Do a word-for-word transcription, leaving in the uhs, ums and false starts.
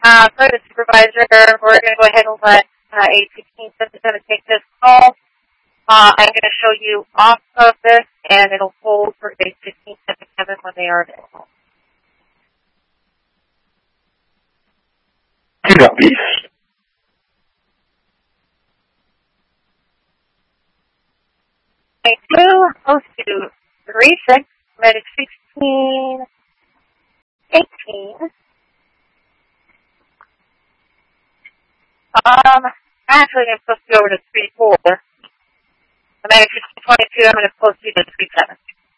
Uh, for the supervisor, we're going to go ahead and let uh, eight sixteen seventy-seven take this call. Uh, I'm going to show you off of this, and it'll hold for eight sixteen seventy-seven when they are available. Copy. eight two, close to three six, medic sixteen eighteen. Um, actually, I'm supposed to go over to three four. The medic sixteen twenty-two, I'm going to close you to three seven.